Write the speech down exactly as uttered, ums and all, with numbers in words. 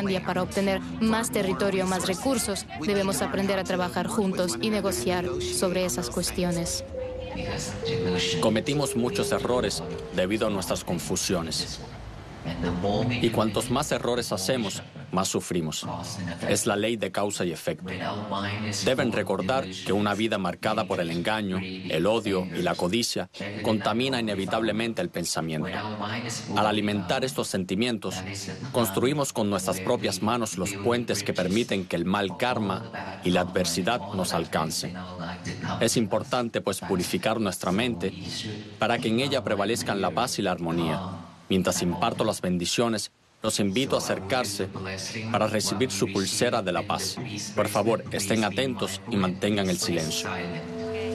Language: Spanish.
Groenlandia para obtener más territorio, más recursos, debemos aprender a trabajar juntos y negociar sobre esas cuestiones. Cometimos muchos errores debido a nuestras confusiones. Y cuantos más errores hacemos, más sufrimos. Es la ley de causa y efecto. Deben recordar que una vida marcada por el engaño, el odio y la codicia contamina inevitablemente el pensamiento. Al alimentar estos sentimientos, construimos con nuestras propias manos los puentes que permiten que el mal karma y la adversidad nos alcancen. Es importante, pues, purificar nuestra mente para que en ella prevalezcan la paz y la armonía. Mientras imparto las bendiciones, los invito a acercarse para recibir su pulsera de la paz. Por favor, estén atentos y mantengan el silencio.